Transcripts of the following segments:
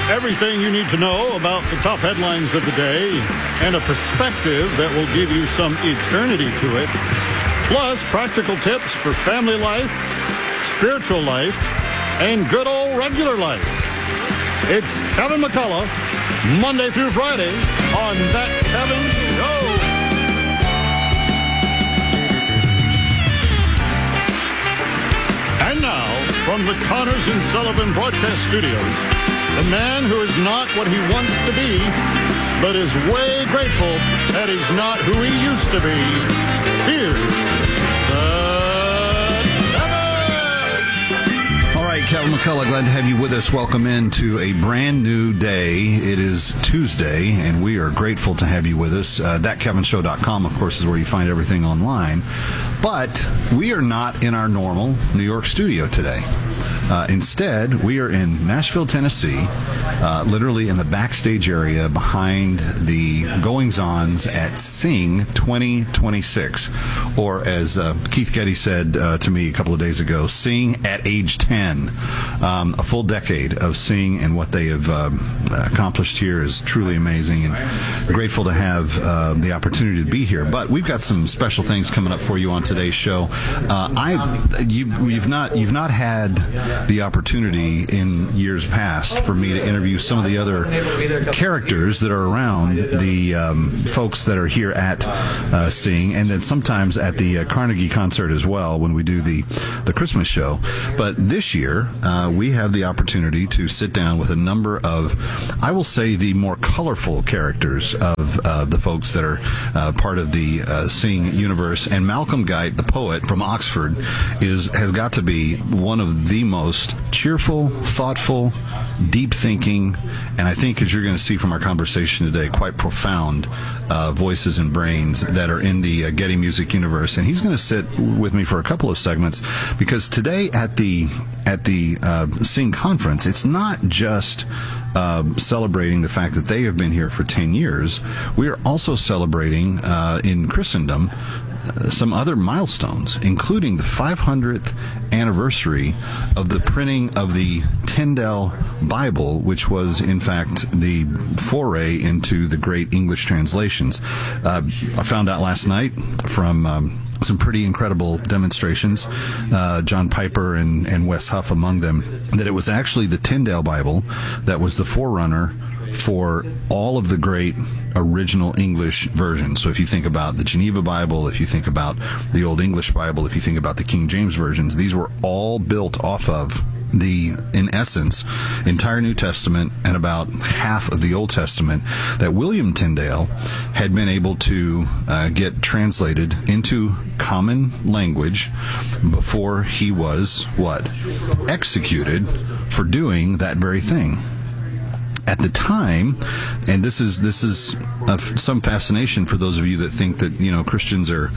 Everything you need to know about the top headlines of the day and a perspective that will give you some eternity to it. Plus, practical tips for family life, spiritual life, and good old regular life. It's Kevin McCullough, Monday through Friday on That Kevin Show. And now, from the Connors and Sullivan Broadcast Studios, the man who is not what he wants to be, but is way grateful that he's not who he used to be. Here's All right, Kevin McCullough, glad to have you with us. Welcome into a brand new day. It is Tuesday, and we are grateful to have you with us. ThatKevinShow.com, of course, is where you find everything online. But we are not in our normal New York studio today. Instead, we are in Nashville, Tennessee, literally in the backstage area behind the goings-ons at Sing 2026, or as Keith Getty said to me a couple of days ago, Sing at age 10. A full decade of Sing, and what they have accomplished here is truly amazing, and grateful to have the opportunity to be here. But we've got some special things coming up for you on today's show. You've not had the opportunity in years past for me to interview some of the other characters that are around the folks that are here at Sing, and then sometimes at the Carnegie concert as well when we do the Christmas show. But this year, we have the opportunity to sit down with a number of, I will say, the more colorful characters of the folks that are part of the Sing universe. And Malcolm Guite, the poet from Oxford, has got to be one of the most cheerful, thoughtful, deep thinking, and I think, as you're going to see from our conversation today, quite profound voices and brains that are in the Getty Music universe. And he's going to sit with me for a couple of segments, because today at the Sing conference, it's not just celebrating the fact that they have been here for 10 years. We are also celebrating in Christendom some other milestones, including the 500th anniversary of the printing of the Tyndale Bible, which was, in fact, the foray into the great English translations. I found out last night from some pretty incredible demonstrations, John Piper and Wes Huff among them, that it was actually the Tyndale Bible that was the forerunner for all of the great original English versions. So if you think about the Geneva Bible, if you think about the Old English Bible, if you think about the King James versions, these were all built off of in essence, entire New Testament and about half of the Old Testament that William Tyndale had been able to get translated into common language before he was, executed for doing that very thing. At the time, and this is some fascination for those of you that think that, Christians are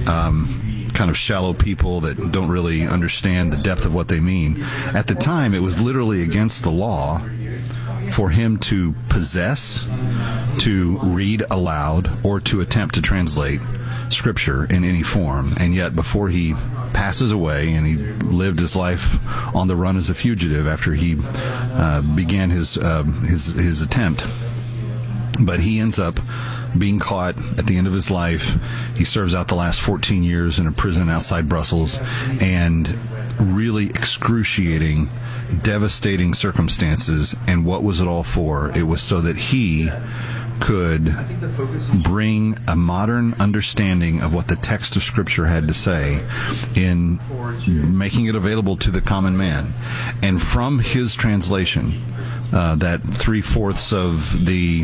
kind of shallow people that don't really understand the depth of what they mean. At the time, it was literally against the law for him to possess, to read aloud, or to attempt to translate Scripture in any form. And yet, before he passes away, and he lived his life on the run as a fugitive after he began his attempt, but he ends up being caught at the end of his life. He serves out the last 14 years in a prison outside Brussels, and really excruciating, devastating circumstances. And what was it all for? It was so that he could bring a modern understanding of what the text of Scripture had to say in making it available to the common man. And from his translation, that 3/4 of the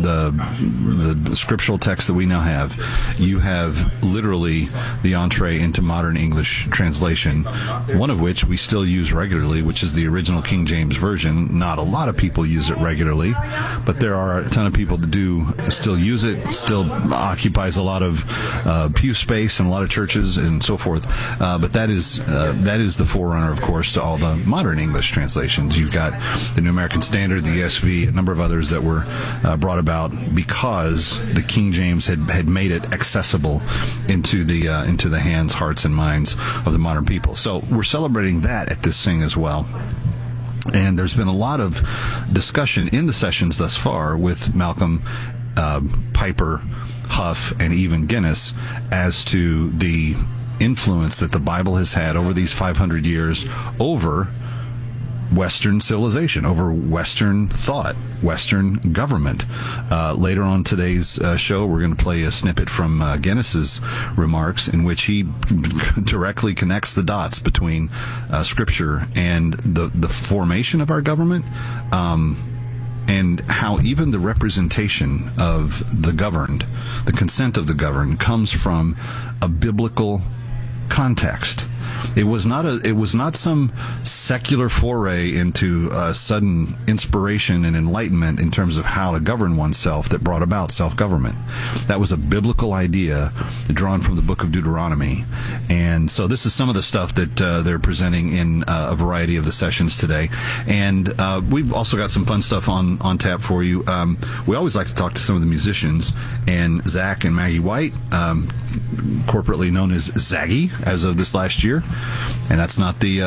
scriptural text that we now have, you have literally the entree into modern English translation, one of which we still use regularly, which is the original King James Version. Not a lot of people use it regularly, but there are a ton of people that do still use it. Still occupies a lot of pew space in a lot of churches and so forth. But that is the forerunner, of course, to all the modern English translations. You've got the New American Standard, the ESV, a number of others that were brought about because the King James had made it accessible into the hands, hearts, and minds of the modern people. So we're celebrating that at this Sing as well. And there's been a lot of discussion in the sessions thus far with Malcolm, Piper, Huff, and even Guinness as to the influence that the Bible has had over these 500 years over Western civilization, over Western thought, Western government. Later on today's show, we're going to play a snippet from Guinness's remarks in which he directly connects the dots between Scripture and the formation of our government, and how even the representation of the governed, the consent of the governed, comes from a biblical context. It was not some secular foray into sudden inspiration and enlightenment in terms of how to govern oneself that brought about self-government. That was a biblical idea drawn from the book of Deuteronomy. And so this is some of the stuff that they're presenting in a variety of the sessions today. And we've also got some fun stuff on tap for you. We always like to talk to some of the musicians, and Zach and Maggie White, corporately known as Zaggy as of this last year. And that's not the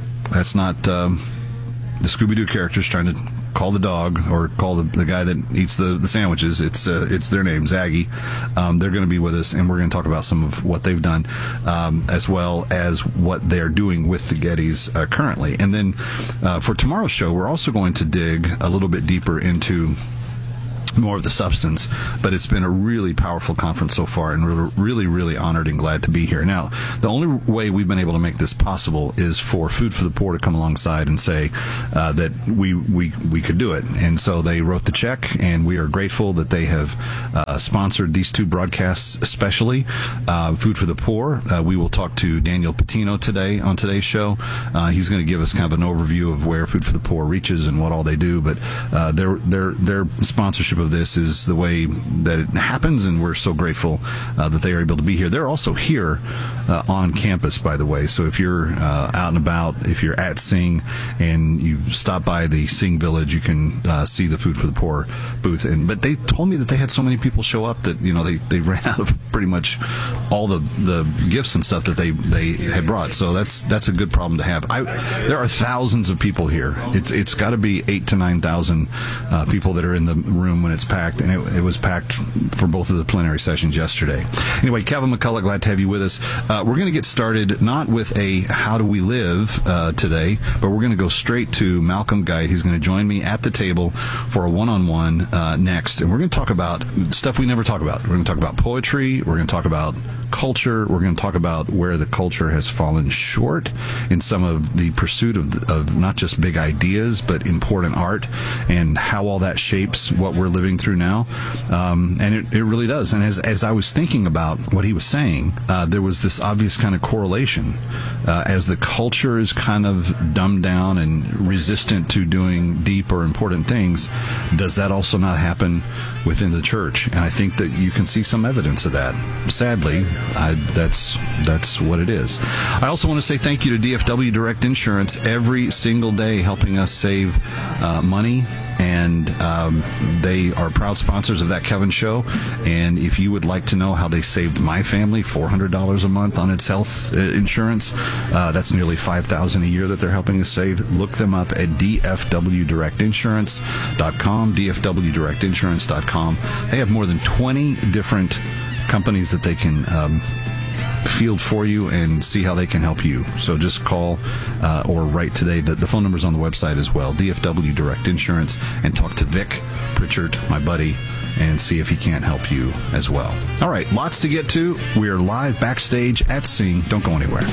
Scooby-Doo characters trying to call the dog or call the guy that eats the sandwiches. It's their name, Zaggy. They're going to be with us, and we're going to talk about some of what they've done, as well as what they're doing with the Gettys currently. And then for tomorrow's show, we're also going to dig a little bit deeper into more of the substance, but it's been a really powerful conference so far, and we're really, really honored and glad to be here. Now, the only way we've been able to make this possible is for Food for the Poor to come alongside and say that we could do it. And so they wrote the check, and we are grateful that they have sponsored these two broadcasts, especially Food for the Poor. We will talk to Daniel Patino today on today's show. He's going to give us kind of an overview of where Food for the Poor reaches and what all they do, but their sponsorship of this is the way that it happens, and we're so grateful that they are able to be here. They're also here on campus, by the way, so if you're out and about, if you're at Sing and you stop by the Sing Village, you can see the Food for the Poor booth. But they told me that they had so many people show up that they ran out of pretty much all the gifts and stuff that they had brought, so that's a good problem to have. There are thousands of people here. It's got to be 8,000 to 9,000 people that are in the room when it's packed, and it was packed for both of the plenary sessions yesterday. Anyway, Kevin McCullough, glad to have you with us. We're going to get started not with a how do we live today, but we're going to go straight to Malcolm Guite. He's going to join me at the table for a one-on-one next, and we're going to talk about stuff we never talk about. We're going to talk about poetry, we're going to talk about culture, we're going to talk about where the culture has fallen short in some of the pursuit of not just big ideas, but important art, and how all that shapes what we're living through now. And it really does. And as I was thinking about what he was saying, there was this obvious kind of correlation. As the culture is kind of dumbed down and resistant to doing deep or important things, does that also not happen within the church? And I think that you can see some evidence of that. Sadly, that's what it is. I also want to say thank you to DFW Direct Insurance, every single day helping us save money. And they are proud sponsors of That Kevin Show. And if you would like to know how they saved my family $400 a month on its health insurance, that's nearly $5,000 a year that they're helping us save. Look them up at dfwdirectinsurance.com, dfwdirectinsurance.com. They have more than 20 different companies that they can field for you and see how they can help you. So just call or write today. The phone number's on the website as well, DFW Direct Insurance, and talk to Vic Pritchard, my buddy, and see if he can't help you as well. All right, lots to get to. We are live backstage at Sing. Don't go anywhere.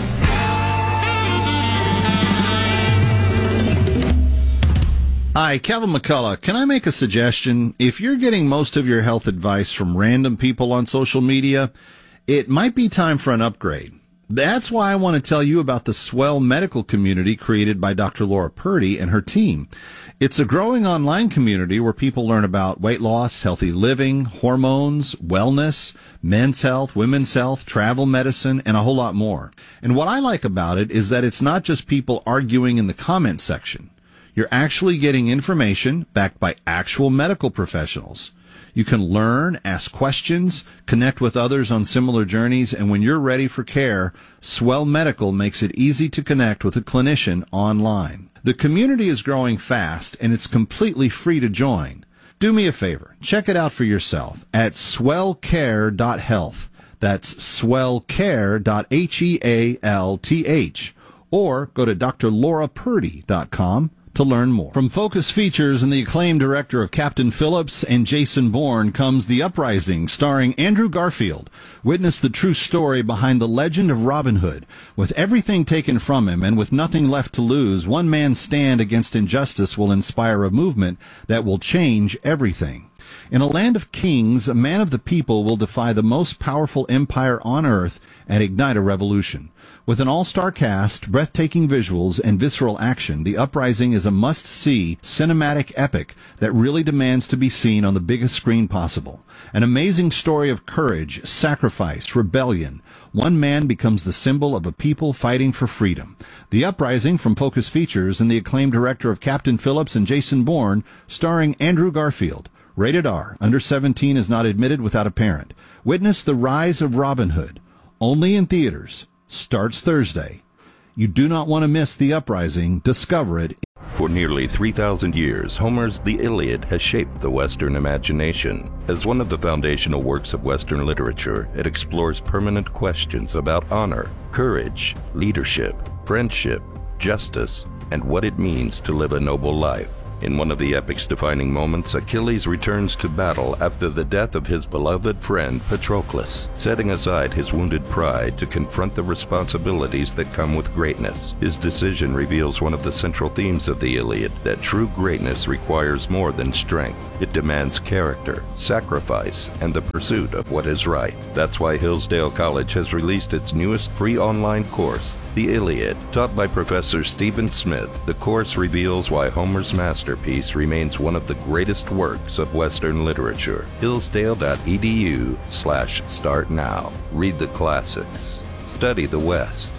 Hi, Kevin McCullough. Can I make a suggestion? If you're getting most of your health advice from random people on social media, it might be time for an upgrade. That's why I want to tell you about the Swell Medical Community created by Dr. Laura Purdy and her team. It's a growing online community where people learn about weight loss, healthy living, hormones, wellness, men's health, women's health, travel medicine, and a whole lot more. And what I like about it is that it's not just people arguing in the comment section. You're actually getting information backed by actual medical professionals. You can learn, ask questions, connect with others on similar journeys, and when you're ready for care, Swell Medical makes it easy to connect with a clinician online. The community is growing fast, and it's completely free to join. Do me a favor. Check it out for yourself at swellcare.health. That's swellcare.health. Or go to drlaurapurdy.com to learn more. From Focus Features and the acclaimed director of Captain Phillips and Jason Bourne comes The Uprising, starring Andrew Garfield. Witness the true story behind the legend of Robin Hood. With everything taken from him and with nothing left to lose, one man's stand against injustice will inspire a movement that will change everything. In a land of kings, a man of the people will defy the most powerful empire on earth and ignite a revolution. With an all-star cast, breathtaking visuals, and visceral action, The Uprising is a must-see cinematic epic that really demands to be seen on the biggest screen possible. An amazing story of courage, sacrifice, rebellion. One man becomes the symbol of a people fighting for freedom. The Uprising from Focus Features and the acclaimed director of Captain Phillips and Jason Bourne, starring Andrew Garfield. Rated R. Under 17 is not admitted without a parent. Witness the rise of Robin Hood. Only in theaters. Starts Thursday. You do not want to miss The Uprising. Discover it. For nearly 3,000 years, Homer's The Iliad has shaped the Western imagination. As one of the foundational works of Western literature, it explores permanent questions about honor, courage, leadership, friendship, justice, and what it means to live a noble life. In one of the epic's defining moments, Achilles returns to battle after the death of his beloved friend Patroclus, setting aside his wounded pride to confront the responsibilities that come with greatness. His decision reveals one of the central themes of the Iliad, that true greatness requires more than strength. It demands character, sacrifice, and the pursuit of what is right. That's why Hillsdale College has released its newest free online course, The Iliad. Taught by Professor Stephen Smith, the course reveals why Homer's masterpiece remains one of the greatest works of Western literature. Hillsdale.edu/start now. Read the classics. Study the West.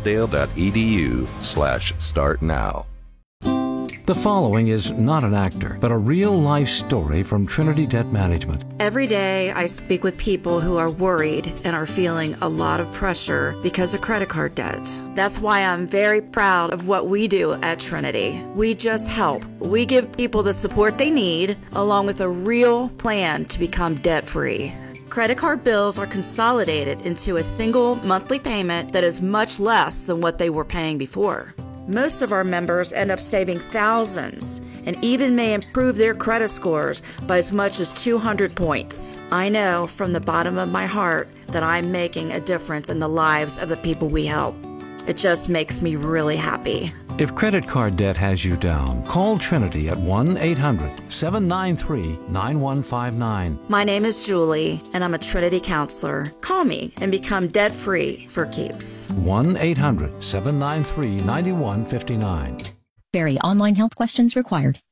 Hillsdale.edu/start now. The following is not an actor, but a real-life story from Trinity Debt Management. Every day I speak with people who are worried and are feeling a lot of pressure because of credit card debt. That's why I'm very proud of what we do at Trinity. We just help. We give people the support they need, along with a real plan to become debt-free. Credit card bills are consolidated into a single monthly payment that is much less than what they were paying before. Most of our members end up saving thousands and even may improve their credit scores by as much as 200 points. I know from the bottom of my heart that I'm making a difference in the lives of the people we help. It just makes me really happy. If credit card debt has you down, call Trinity at 1-800-793-9159. My name is Julie, and I'm a Trinity counselor. Call me and become debt-free for keeps. 1-800-793-9159. Very online health questions required.